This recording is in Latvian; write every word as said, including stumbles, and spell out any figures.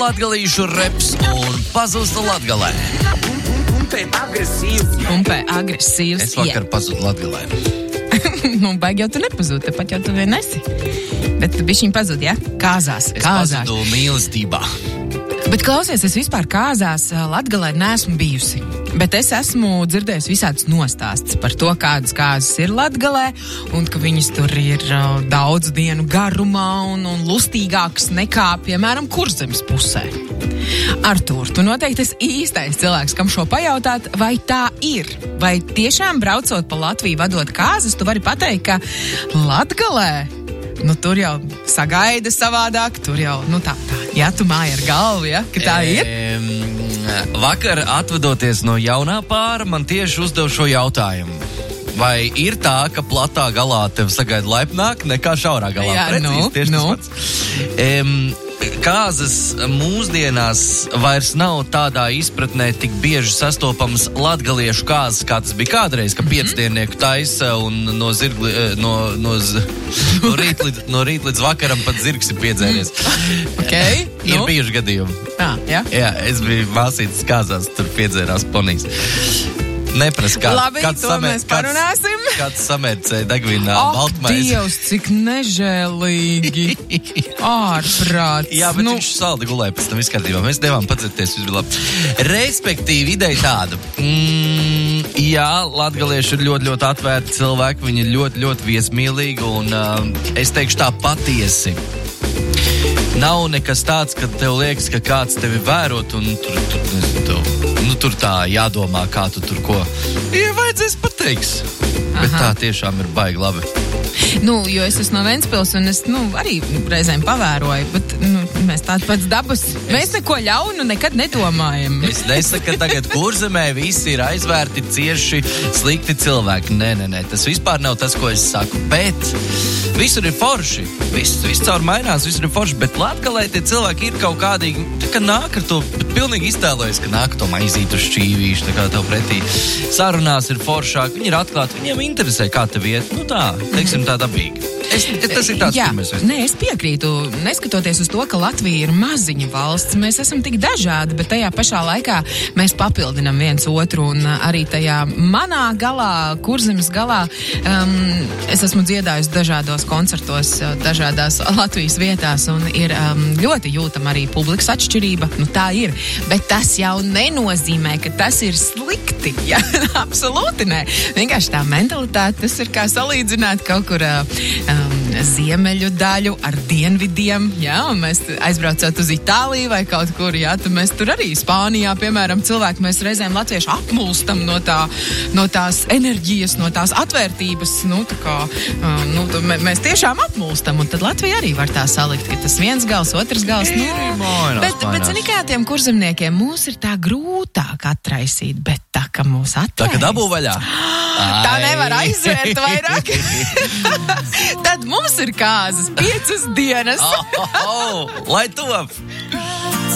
latgalīšu reps un pazūst Latgalē. Pumpē agresīvs. Pumpē agresīvs. Es vakar pazudu Latgalē. Nu, baigi jau tu nepazūdi, tepat jau tu vien esi. Bet tu bišķiņ pazūdi, ja? Kāzās, Es kāzās. pazudu mīlestībā. Bet klausies, es vispār kāzās Latgalē neesmu bijusi. Bet es esmu dzirdējis visādus nostāstus par to, kādas kāzas ir Latgalē, un ka viņas tur ir uh, daudz dienu garumā un, un lustīgākas nekā, piemēram, Kurzemes pusē. Artūr, tu noteikti esi īstais cilvēks, kam šo pajautāt, vai tā ir? Vai tiešām braucot pa Latviju vadot kāzas, tu vari pateikt, ka Latgalē, nu tur jau sagaida savādāk, tur jau, nu tā, tā, ja tu māji ar galvu, ja, ka tā ir? E, vakar atvedoties no jaunā pāra, man tieši uzdev šo jautājumu. Vai ir tā, ka platā galā tev sagaida laipnāk nekā šaurā galā? Jā, Precīzi, nu, tieši nu. tas pats. E, kāzas mūsdienās vairs nav tādā izpratnē tik bieži sastopamas latgaliešu kāzas, kā tas bija kādreiz, ka piecdienieku taisa un no zirgli, no, no, z, no, rīt līdz, no rīt līdz vakaram pat zirgs ir piedzēries. Okay, Ir nu? bijuši gadījumi. Tā, ja? Jā, es biju māsītas kāzās, tur piedzērās ponijas. Nepras, kā, Labi, kāds to samē- mēs parunāsim. Kāds, kāds samērcēja degvīnā Ak, baltmaizi. Dievs, cik nežēlīgi. Ārprāts. Jā, bet nu, viņš saldi gulēja pēc tam izkārtībā. Mēs devām padzerties, viss bija labi. Respektīvi, ideja tāda. Mm, jā, latgalieši ir ļoti, ļoti atvērti cilvēki. Viņi ir ļoti, ļoti viesmīlīgi un uh, es teikšu tā patiesi. Nav nekas tāds, ka tev liekas, ka kāds tevi vērot un tur, tur, nezinu, tev, nu, tur tā jādomā, kā tu tur ko. Ja vajadzēs pateiks. Bet Aha. tā tiešām ir baigi labi. nu, jo es esmu no Ventspils un es, nu, arī reizēm pavēroju, bet, nu, mēs tāds pats dabas. Mēs neko ļaunu nekad nedomājam. Es nesaku, ka tagad Kurzemē visi ir aizvērti, cieši, slikti cilvēki. Nē, nē, nē, tas vispār nav tas, ko es saku. Bet visur ir forši. Viss, viss caur mainās, visur ir forši. Bet Latgalē tie cilvēki ir kaut kādīgi, tā kā nāk ar to, bet pilnīgi iztēlojas, ka nāk to maizītu šķīvīšu, tā kā tev pretī. Sarunās ir foršāk, viņi ir atklāti, viņiem interesē, kā tev iet. Nu tā, teiksim tā dabīgi. Es, tas ir tāds, Jā, kur mēs visi. nē, es piekrītu. Neskatoties uz to, ka Latvija ir maziņa valsts, mēs esam tik dažādi, bet tajā pašā laikā mēs papildinam viens otru. Un arī tajā manā galā, Kurzemes galā, um, es esmu dziedājusi dažādos koncertos, dažādās Latvijas vietās, un ir um, ļoti jūtama arī publikas atšķirība. Nu, tā ir. Bet tas jau nenozīmē, ka tas ir slikti. Ja? Absolūti nē. Vienkārši tā mentalitāte, tas ir kā salīdzināt kaut kur uh, Um, ziemeļu daļu ar dienvidiem, jā, un mēs aizbraucot uz Itāliju vai kaut kur, jā, tad mēs tur arī Spānijā, piemēram, cilvēki, mēs reizēm latvieši apmulstam no, tā, no tās enerģijas, no tās atvērtības, nu, tā kā, um, nu, mē, mēs tiešām apmulstam, un tad Latvija arī var tā salikt, ka tas viens gals, otrs gals, nu, mainās, bet, bet mainās. zini, kā tiem kurzemniekiem mūs ir tā grūtāk atraisīt, bet tā, ka mūs Tā atrais. kā dabū vaļā. Tā nevar aizvērt vairāk. Tad mums ir kāzas piecas dienas. Oh, oh, oh, lai top!